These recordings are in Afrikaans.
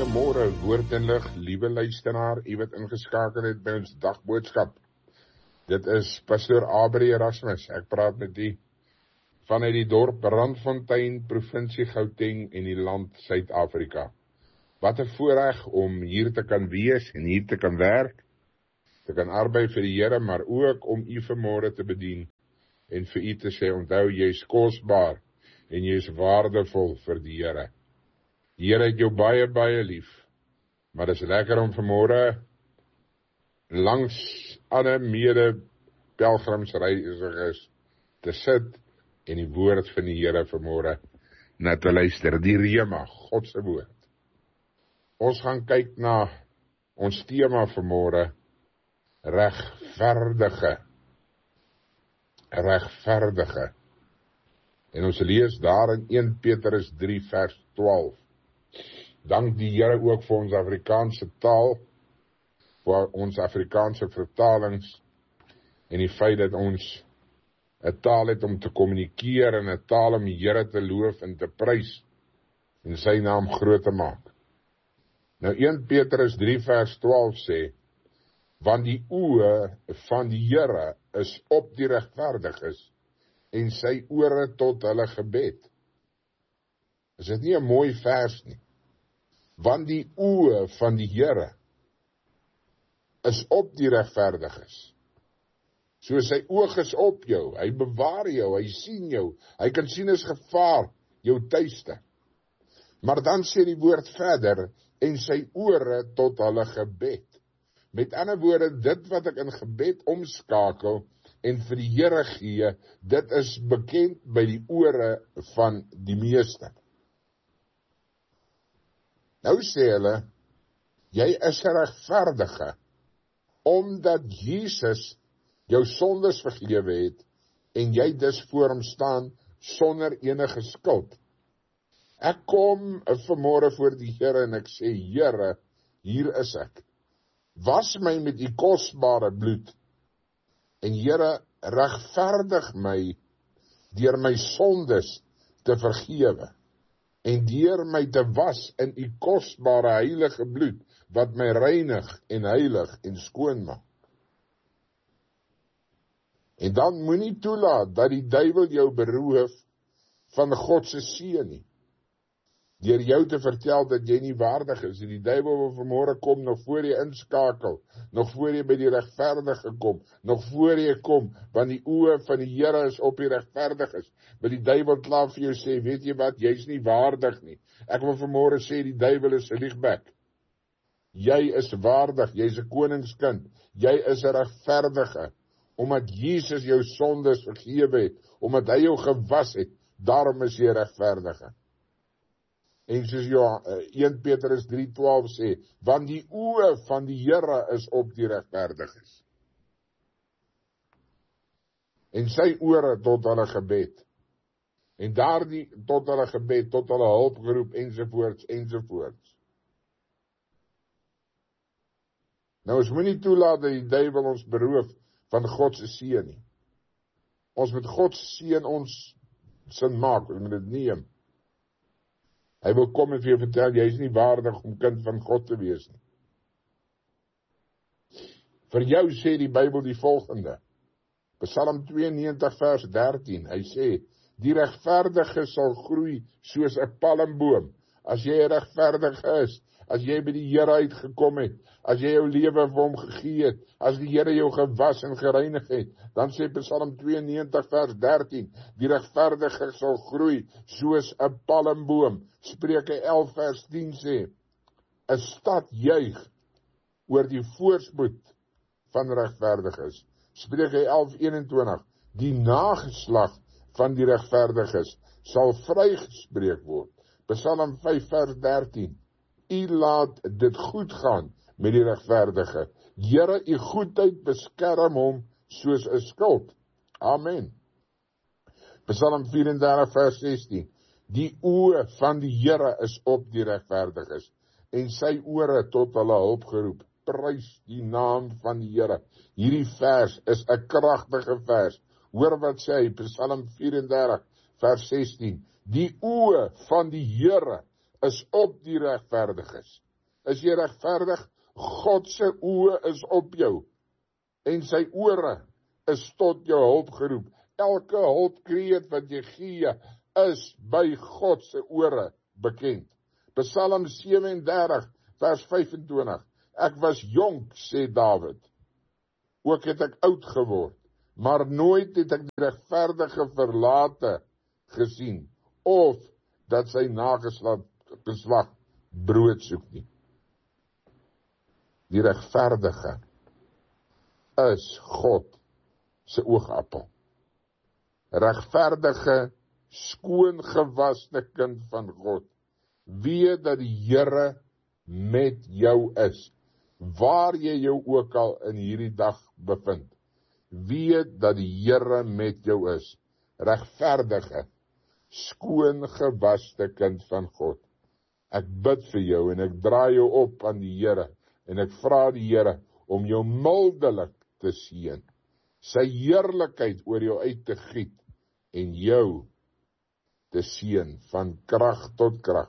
Goeiemôre, woord en lig, liewe luisteraar, u wat ingeskakel het by ons dagboodskap. Dit is Pastor Abri Erasmus. Ek praat met u vanuit die dorp Randfontein, provinsie Gauteng en die land Suid-Afrika. Wat 'n voorreg om hier te kan wees en hier te kan werk, te kan arbei vir die Here, maar ook om u vanmôre te bedien en vir u te sê, onthou, jy is kosbaar en jy is waardevol vir die Here. Die Here het jou baie, baie lief, maar dit is lekker om vanmôre langs ander mede-pelgrimsreisiges te sit en die woord van die Here vanmôre na te luister, die Rema, God se woord. Ons gaan kyk na ons tema vanmôre, regverdige. Regverdige. En ons lees daar in 1 Petrus 3 vers 12. Dank die Here ook vir ons Afrikaanse taal, vir ons Afrikaanse vertalings, en die feit dat ons 'n taal het om te kommunikeer en 'n taal om die Here te loof en te prys en sy naam groot te maak. Nou 1 Petrus 3 vers 12 sê, want die oë van die Here is op die regverdiges en sy ore tot hulle gebed. Is dit nie 'n mooi vers nie? Want die oë van die Here is op die regverdiges. So sy oog is op jou, hy bewaar jou, hy sien jou, hy kan sien as gevaar jou tuiste. Maar dan sê die woord verder, en sy ore tot hulle gebed. Met ander woorde, dit wat ek in gebed omskakel en vir die Here gee, dit is bekend by die ore van die meeste. Nou sê hulle, jy is 'n regverdige, omdat Jesus jou sondes vergewe het, en jy dus voor hom staan sonder enige skuld. Ek kom vanmôre voor die Here en ek sê, Here, hier is ek. Was my met u kosbare bloed, en Here, regverdig my deur my sondes te vergewe, en deur my te was in u kosbare heilige bloed, wat my reinig en heilig en skoon maak. En dan moenie toelaat dat die duiwel jou beroof van God se seën nie, deur jou te vertel dat jy nie waardig is. Die duiwel wil vanmôre kom, nog voor jy inskakel, nog voor jy by die regverdige kom, nog voor jy kom, want die oë van die Here is op die regverdiges. Wil die duiwel klaar vir jou sê, weet jy wat, jy's nie waardig nie. Ek wil vanmôre sê, die duiwel is 'n liegbek. Jy is waardig, jy's 'n koningskind, jy is 'n regverdige, omdat Jesus jou sondes vergewe het, omdat hy jou gewas het, daarom is jy regverdige. En soos 1 Petrus 3:12 sê, want die oë van die Here is op die regverdiges. En sy ore tot hulle gebed. En daardie tot hulle gebed, tot hulle hulpgeroep, ensovoorts. Nou, ons moenie toelaat dat die duiwel ons beroof van God se seën nie. Ons moet God se seën ons sin maak, ons moet dit neem. Hy wil kom en vir jou vertel, jy is nie waardig om kind van God te wees nie. Vir jou sê die Bybel die volgende, Psalm 92 vers 13, hy sê, die regverdige sal groei soos 'n palmboom. As jy regverdig is, as jy by die Here uitgekom het, as jy jou lewe vir hom gegee het, as die Here jou gewas en gereinig het, dan sê Psalm 92 vers 13, die regverdige sal groei soos 'n palmboom. Spreuke 11 vers 10 sê, 'n stad juig oor die voorspoed van regverdiges. Spreuke 11:21, die nageslag van die regverdiges sal vrygespreek word. Psalm 5 vers 13, u laat dit goed gaan met die regverdige. Here, u goedheid beskerm hom soos 'n skild. Amen. Psalm 34 vers 16, die oë van die Here is op die regverdiges, en sy ore tot hulle hulp geroep. Prys die naam van die Here. Hierdie vers is 'n kragtige vers. Hoor wat sê hy, Psalm 34 vers 16, die oë van die Here is op die regverdiges, Is jy regverdig? God se oë is op jou. En sy ore is tot jou hulp geroep. Elke hulpkreet wat jy gee, is by God se ore bekend. Psalm 37, vers 25. Ek was jonk, sê Dawid. Ook het ek oud geword, maar nooit het ek die regverdige verlate gesien, of dat sy nageslag brood soek nie. Die regverdige is God se oogappel. Regverdige, skoongewaste kind van God, weet dat die Here met jou is, waar jy jou ook al in hierdie dag bevind. Weet dat die Here met jou is, regverdige, skoongewaste kind van God. Ek bid vir jou en ek draai jou op aan die Here, en ek vra die Here om jou mildelik te seën, sy heerlikheid oor jou uit te giet, en jou te seën van krag tot krag.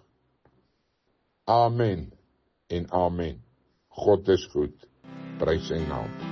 Amen en amen. God is goed. Prys sy naam.